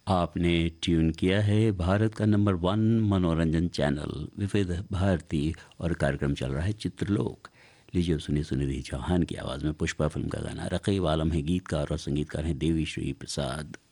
आपने ट्यून किया है भारत का नंबर 1 मनोरंजन चैनल विविध भारती और कार्यक्रम चल रहा है चित्रलोक। लीजिए सुनिए सुनिधि चौहान की आवाज़ में पुष्पा फिल्म का गाना। रकीब आलम है गीतकार और संगीतकार हैं देवी श्री प्रसाद।